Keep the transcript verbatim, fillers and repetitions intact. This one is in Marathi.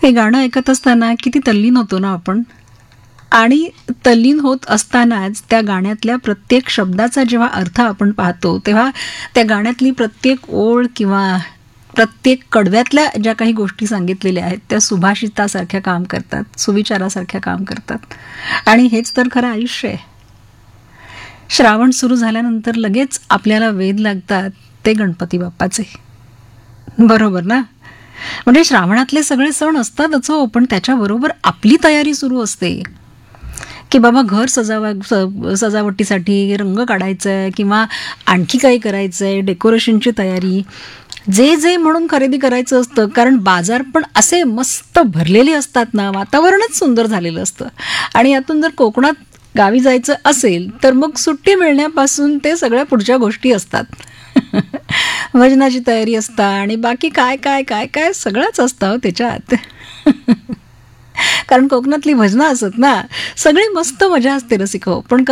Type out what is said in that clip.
हे गाणं ऐकत असताना किती तल्लीन होतो ना आपण. आणि तल्लीन होत असतानाच त्या गाण्यातल्या प्रत्येक शब्दाचा जेव्हा अर्थ आपण पाहतो तेव्हा त्या गाण्यातली प्रत्येक ओळ किंवा प्रत्येक कडव्यातल्या ज्या काही गोष्टी सांगितलेल्या आहेत त्या सुभाषितासारख्या काम करतात, सुविचारासारख्या काम करतात. आणि हेच तर खरं आयुष्य आहे. श्रावण सुरू झाल्यानंतर लगेच आपल्याला वेध लागतात ते गणपती बाप्पाचे. बरोबर ना? म्हणजे श्रावणातले सगळे सण असतातच हो, पण त्याच्याबरोबर आपली तयारी सुरू असते की बाबा घर सजावा स- सजावटीसाठी रंग काढायचा आहे किंवा आणखी काही करायचं आहे, डेकोरेशनची तयारी, जे जे म्हणून खरेदी करायचं असतं. कारण बाजार पण असे मस्त भरलेले असतात ना, वातावरणच सुंदर झालेलं असतं. आणि यातून जर कोकणात गावी जायचं असेल तर मग सुट्टी मिळण्यापासून ते सगळ्या पुढच्या गोष्टी असतात. भजनाची तयारी असता आणि बाकी काय काय काय काय सगळंच असतं हो त्याच्यात. कारण कोकणातली भजनं असत ना, सगळी मस्त मजा असते रसिको. पण